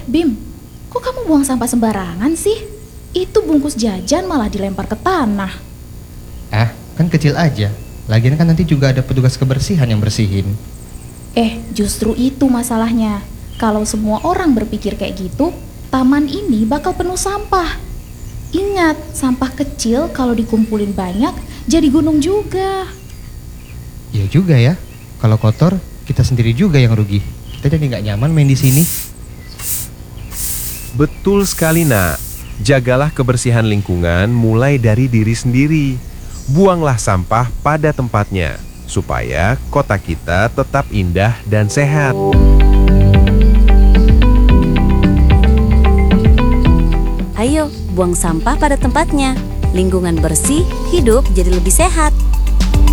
Bim, kok kamu buang sampah sembarangan sih? Itu bungkus jajan malah dilempar ke tanah. Kan kecil aja. Lagian kan nanti juga ada petugas kebersihan yang bersihin. Justru itu masalahnya. Kalau semua orang berpikir kayak gitu, taman ini bakal penuh sampah. Ingat, sampah kecil kalau dikumpulin banyak jadi gunung juga. Iya juga ya. Kalau kotor, kita sendiri juga yang rugi. Kita jadi nggak nyaman main di sini. Betul sekali, Nak. Jagalah kebersihan lingkungan mulai dari diri sendiri. Buanglah sampah pada tempatnya, supaya kota kita tetap indah dan sehat. Ayo, buang sampah pada tempatnya. Lingkungan bersih, hidup jadi lebih sehat.